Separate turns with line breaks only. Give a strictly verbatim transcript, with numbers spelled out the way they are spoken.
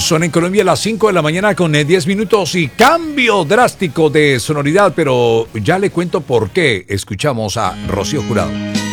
Son en Colombia las cinco de la mañana con eh, diez minutos y cambio drástico de sonoridad, pero ya le cuento por qué. Escuchamos a Rocío Jurado.